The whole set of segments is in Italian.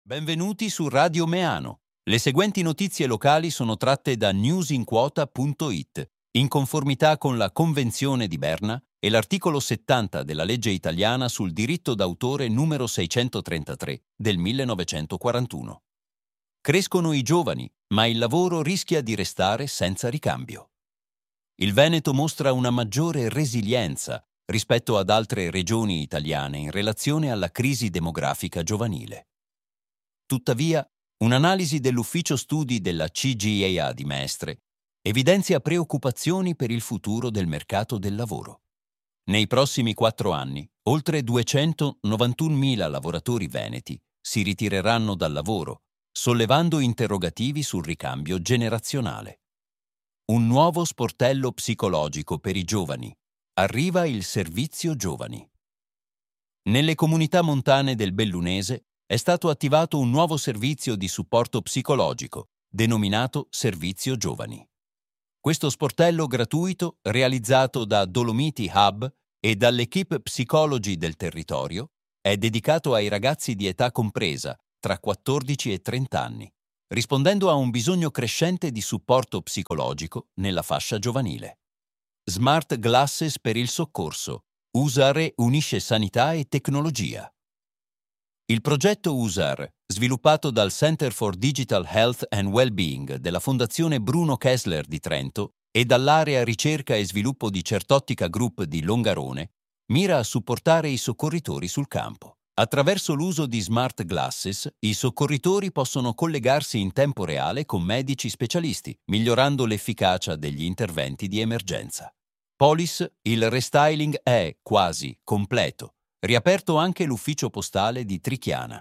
Benvenuti su Radio Meano. Le seguenti notizie locali sono tratte da newsinquota.it, in conformità con la Convenzione di Berna e l'articolo 70 della legge italiana sul diritto d'autore numero 633 del 1941. Crescono i giovani, ma il lavoro rischia di restare senza ricambio. Il Veneto mostra una maggiore resilienza rispetto ad altre regioni italiane in relazione alla crisi demografica giovanile. Tuttavia, un'analisi dell'ufficio studi della CGIA di Mestre evidenzia preoccupazioni per il futuro del mercato del lavoro. Nei prossimi 4 anni, oltre 291.000 lavoratori veneti si ritireranno dal lavoro, sollevando interrogativi sul ricambio generazionale. Un nuovo sportello psicologico per i giovani. Arriva il Servizio Giovani. Nelle comunità montane del Bellunese è stato attivato un nuovo servizio di supporto psicologico, denominato Servizio Giovani. Questo sportello gratuito, realizzato da Dolomiti Hub e dall'equipe psicologi del territorio, è dedicato ai ragazzi di età compresa tra 14 e 30 anni, rispondendo a un bisogno crescente di supporto psicologico nella fascia giovanile. Smart Glasses per il soccorso. USAR unisce sanità e tecnologia. Il progetto USAR, sviluppato dal Center for Digital Health and Wellbeing della Fondazione Bruno Kessler di Trento e dall'area ricerca e sviluppo di Certottica Group di Longarone, mira a supportare i soccorritori sul campo. Attraverso l'uso di smart glasses, i soccorritori possono collegarsi in tempo reale con medici specialisti, migliorando l'efficacia degli interventi di emergenza. Polis, il restyling è quasi completo. Riaperto anche l'ufficio postale di Trichiana.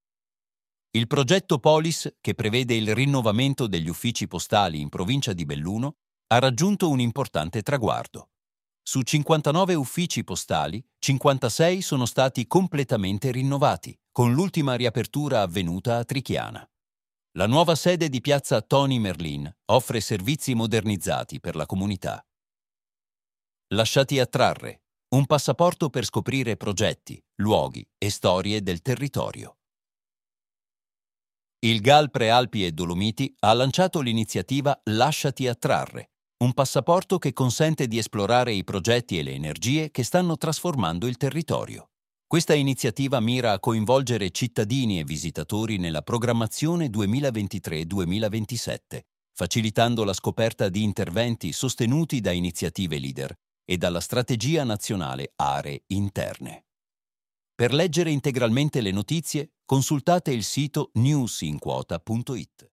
Il progetto Polis, che prevede il rinnovamento degli uffici postali in provincia di Belluno, ha raggiunto un importante traguardo. Su 59 uffici postali, 56 sono stati completamente rinnovati, con l'ultima riapertura avvenuta a Trichiana. La nuova sede di piazza Tony Merlin offre servizi modernizzati per la comunità. Lasciati attrarre. Un passaporto per scoprire progetti, luoghi e storie del territorio. Il GAL Prealpi e Dolomiti ha lanciato l'iniziativa Lasciati attrarre, un passaporto che consente di esplorare i progetti e le energie che stanno trasformando il territorio. Questa iniziativa mira a coinvolgere cittadini e visitatori nella programmazione 2023-2027, facilitando la scoperta di interventi sostenuti da iniziative leader e dalla Strategia Nazionale Aree Interne. Per leggere integralmente le notizie, consultate il sito newsinquota.it.